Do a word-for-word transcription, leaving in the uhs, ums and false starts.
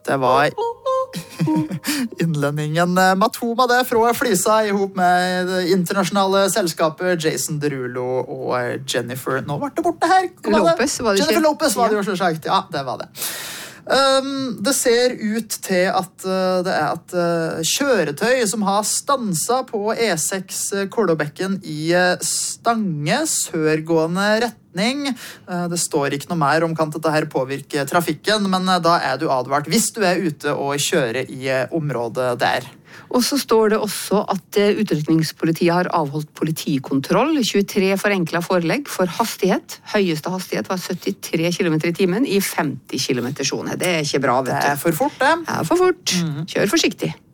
Det var innledningen Matoma det fra Flisa ihop med det internasjonale selskapet Jason Derulo og Jennifer. Nå var det borte her. Lopez, var det ikke? Jennifer Lopez var det jo selvsagt. Ja, det var det. Um, det ser ut til at uh, det er et uh, kjøretøy som har stanset på E seks Kolåbekken i uh, Stange, sørgående retning. Uh, det står ikke noe mer om kan dette her påvirke trafikken, men uh, da er du advart hvis du er ute og kjører i uh, området der. Og så står det også at utrykningspolitiet har avholdt politikontroll, tjuetre forenklet forelegg for hastighet. Høyeste hastighet var syttitre kilometer i timen i femti kilometer sone. Det er ikke bra, vet du. Det er for fort, det. Det er for fort. Kjør forsiktig.